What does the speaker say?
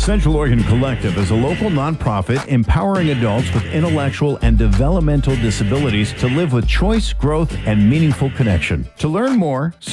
Central Oregon Collective is a local nonprofit empowering adults with intellectual and developmental disabilities to live with choice, growth, and meaningful connection. To learn more,